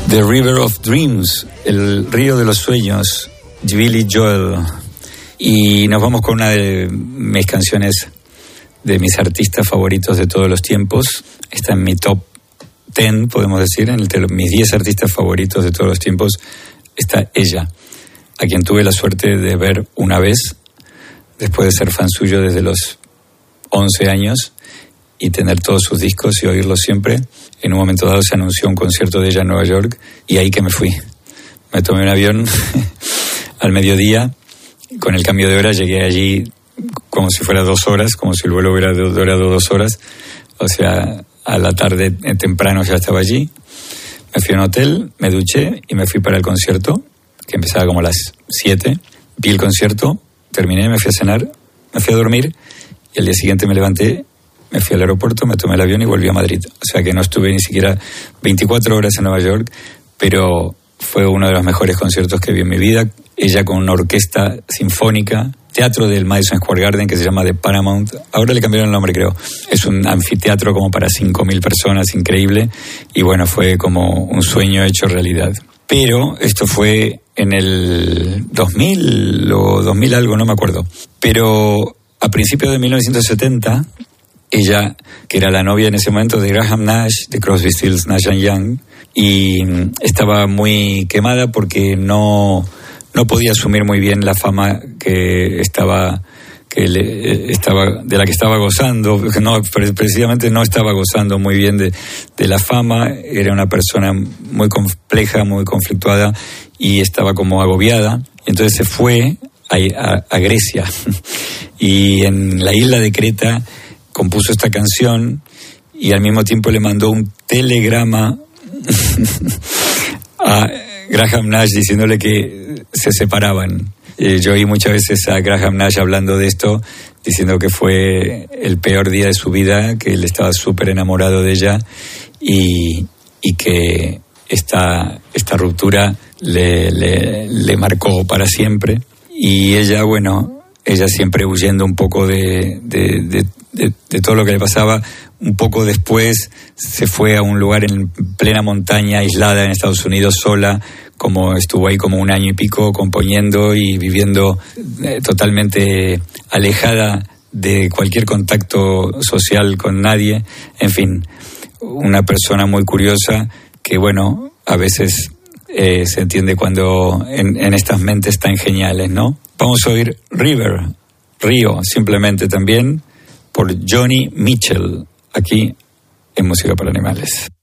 The River of Dreams, el río de los sueños, Billy Joel. Y nos vamos con una de mis canciones, de mis artistas favoritos de todos los tiempos. Está en mi top 10, podemos decir, entre mis 10 artistas favoritos de todos los tiempos. Está ella, a quien tuve la suerte de ver una vez, después de ser fan suyo desde los 11 años y tener todos sus discos y oírlos siempre. En un momento dado se anunció un concierto de ella en Nueva York y ahí que me fui. Me tomé un avión al mediodía, con el cambio de hora llegué allí como si fuera 2 horas, como si el vuelo hubiera durado 2 horas. O sea, a la tarde temprano ya estaba allí. Me fui a un hotel, me duché y me fui para el concierto, que empezaba como a las 7. Vi el concierto, terminé, me fui a cenar, me fui a dormir y al día siguiente me levanté, me fui al aeropuerto, me tomé el avión y volví a Madrid. O sea que no estuve ni siquiera 24 horas en Nueva York, pero fue uno de los mejores conciertos que vi en mi vida. Ella con una orquesta sinfónica, teatro del Madison Square Garden que se llama The Paramount. Ahora le cambiaron el nombre, creo. Es un anfiteatro como para 5.000 personas, increíble. Y bueno, fue como un sueño hecho realidad. Pero esto fue en el 2000 o 2000 algo, no me acuerdo. Pero a principios de 1970, ella, que era la novia en ese momento de Graham Nash, de Crosby, Stills, Nash & Young, y estaba muy quemada porque no podía asumir muy bien la fama de la que estaba gozando. No, precisamente no estaba gozando muy bien de la fama. Era una persona muy compleja, muy conflictuada y estaba como agobiada. Entonces se fue a Grecia y en la isla de Creta compuso esta canción y al mismo tiempo le mandó un telegrama a Graham Nash diciéndole que se separaban. Yo oí muchas veces a Graham Nash hablando de esto, diciendo que fue el peor día de su vida, que él estaba súper enamorado de ella y que esta ruptura le marcó para siempre. Y ella, bueno, siempre huyendo un poco de todo lo que le pasaba. Un poco después se fue a un lugar en plena montaña, aislada en Estados Unidos, sola, como estuvo ahí como 1 año y pico componiendo y viviendo totalmente alejada de cualquier contacto social con nadie. En fin, una persona muy curiosa que, bueno, a veces se entiende cuando en estas mentes tan geniales, ¿no? Vamos a oír Río, simplemente también, por Joni Mitchell, aquí en Música para Animales.